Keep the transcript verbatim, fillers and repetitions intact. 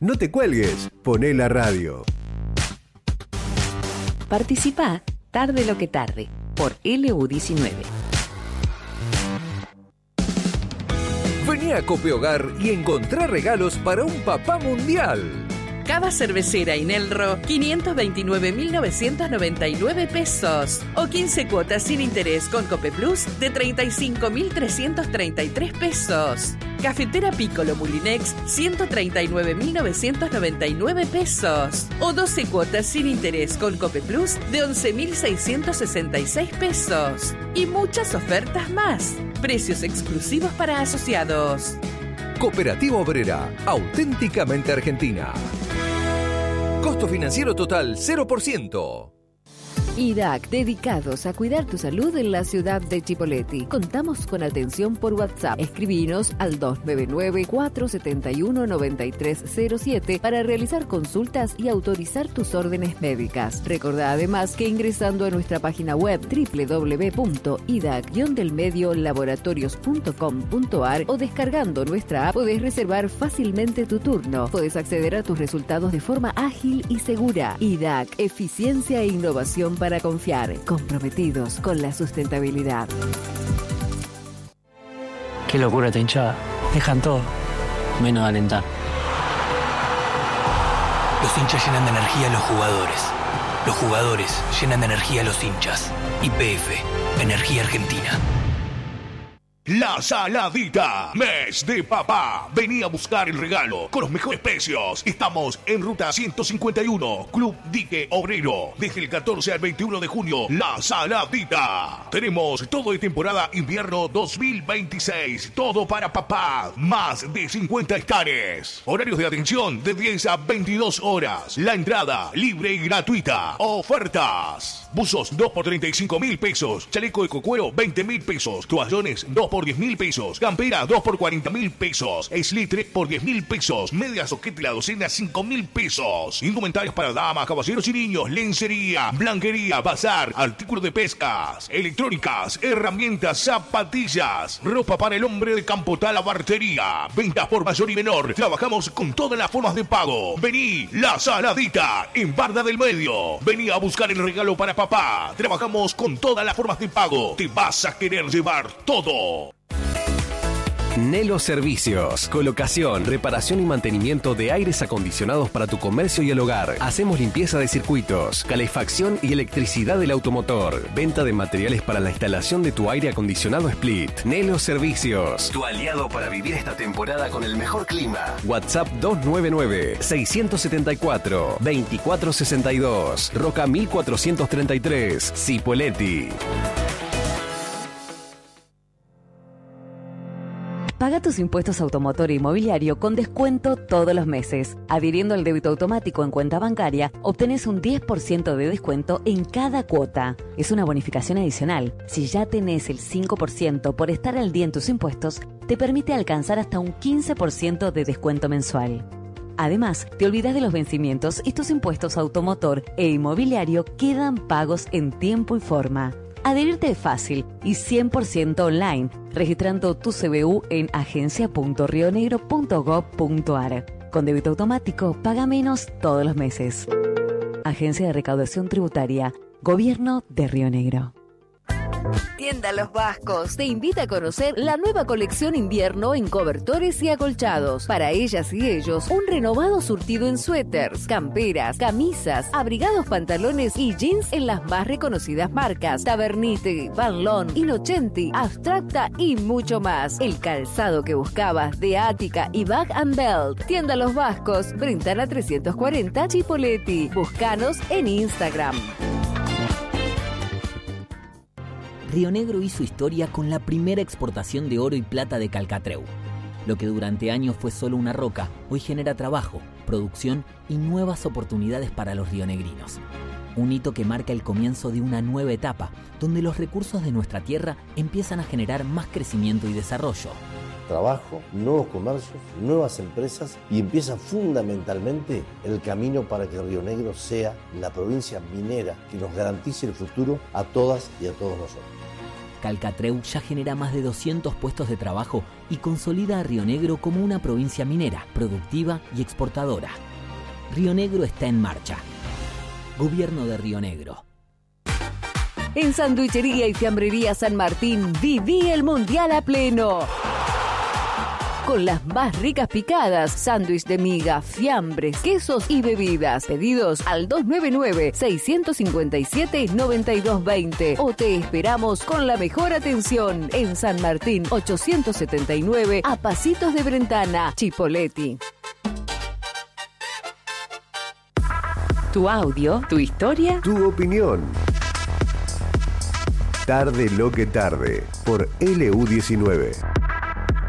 No te cuelgues, poné la radio. Participá Tarde lo que tarde por L U diecinueve. Vení a Cope Hogar y encontrá regalos para un papá mundial. Cava cervecera Inelro, quinientos veintinueve mil novecientos noventa y nueve pesos. O quince cuotas sin interés con Cope Plus de treinta y cinco mil trescientos treinta y tres pesos. Cafetera Piccolo Mulinex, ciento treinta y nueve mil novecientos noventa y nueve pesos. O doce cuotas sin interés con Cope Plus de once mil seiscientos sesenta y seis pesos. Y muchas ofertas más. Precios exclusivos para asociados. Cooperativa Obrera, auténticamente argentina. Costo financiero total cero por ciento. I D A C, dedicados a cuidar tu salud en la ciudad de Chipoleti. Contamos con atención por WhatsApp. Escribinos al dos nueve nueve, cuatro siete uno, nueve tres cero siete para realizar consultas y autorizar tus órdenes médicas. Recordá además que ingresando a nuestra página web doble u doble u doble u punto i d a c guion del medio laboratorios punto com punto a r o descargando nuestra app podés reservar fácilmente tu turno. Podés acceder a tus resultados de forma ágil y segura. I D A C, eficiencia e innovación para confiar, comprometidos con la sustentabilidad. Qué locura esta hinchada. Dejan todo, menos alentar. Los hinchas llenan de energía a los jugadores. Los jugadores llenan de energía a los hinchas. Y P F, Energía Argentina. La Saladita, mes de papá. Vení a buscar el regalo con los mejores precios. Estamos en ruta ciento cincuenta y uno, Club Dique Obrero. Desde el catorce al veintiuno de junio, La Saladita. Tenemos todo de temporada invierno dos mil veintiséis. Todo para papá. Más de cincuenta hectáreas. Horarios de atención de diez a veintidós horas. La entrada libre y gratuita. Ofertas. Buzos dos por treinta y cinco mil pesos. Chaleco ecocuero veinte mil pesos. Toallones dos por diez mil pesos. Campera dos por cuarenta mil pesos. Slitre por diez mil pesos. Media soquete la docena cinco mil pesos. Indumentarios para damas, caballeros y niños. Lencería, blanquería, bazar, artículos de pescas, electrónicas, herramientas, zapatillas, ropa para el hombre de campo, talabartería. Ventas por mayor y menor. Trabajamos con todas las formas de pago. Vení, La Saladita, en Barda del Medio. Vení a buscar el regalo para papá. Trabajamos con todas las formas de pago. Te vas a querer llevar todo. Nelo Servicios, colocación, reparación y mantenimiento de aires acondicionados para tu comercio y el hogar. Hacemos limpieza de circuitos, calefacción y electricidad del automotor. Venta de materiales para la instalación de tu aire acondicionado Split. Nelo Servicios, tu aliado para vivir esta temporada con el mejor clima. WhatsApp dos nueve nueve, seis siete cuatro, dos cuatro seis dos. Roca mil cuatrocientos treinta y tres, Cipolletti. Paga tus impuestos automotor e inmobiliario con descuento todos los meses. Adhiriendo al débito automático en cuenta bancaria, obtenés un diez por ciento de descuento en cada cuota. Es una bonificación adicional. Si ya tenés el cinco por ciento por estar al día en tus impuestos, te permite alcanzar hasta un quince por ciento de descuento mensual. Además, te olvidas de los vencimientos y tus impuestos automotor e inmobiliario quedan pagos en tiempo y forma. Adherirte es fácil y cien por ciento online, registrando tu C B U en agencia punto rionegro punto gob punto a r. Con débito automático, paga menos todos los meses. Agencia de Recaudación Tributaria, Gobierno de Río Negro. Tienda Los Vascos te invita a conocer la nueva colección invierno en cobertores y acolchados. Para ellas y ellos, un renovado surtido en suéteres, camperas, camisas, abrigados, pantalones y jeans en las más reconocidas marcas: Tabernite, Van Loon, Innocenti, Abstracta y mucho más. El calzado que buscabas de Ática y Bag and Belt. Tienda Los Vascos, Brentana trescientos cuarenta, Chipolletti. Búscanos en Instagram. Río Negro hizo historia con la primera exportación de oro y plata de Calcatreu. Lo que durante años fue solo una roca, hoy genera trabajo, producción y nuevas oportunidades para los rionegrinos. Un hito que marca el comienzo de una nueva etapa, donde los recursos de nuestra tierra empiezan a generar más crecimiento y desarrollo. Trabajo, nuevos comercios, nuevas empresas y empieza fundamentalmente el camino para que Río Negro sea la provincia minera que nos garantice el futuro a todas y a todos nosotros. Calcatreu ya genera más de doscientos puestos de trabajo y consolida a Río Negro como una provincia minera, productiva y exportadora. Río Negro está en marcha. Gobierno de Río Negro. En Sanduichería y Fiambrería San Martín, viví el Mundial a pleno. Con las más ricas picadas, sándwich de miga, fiambres, quesos y bebidas. Pedidos al dos nueve nueve, seis cinco siete, nueve dos dos cero o te esperamos con la mejor atención en San Martín ochocientos setenta y nueve a Pasitos de Brentana, Chipoleti. Tu audio, tu historia, Tu opinión. Tarde lo que tarde por L U diecinueve.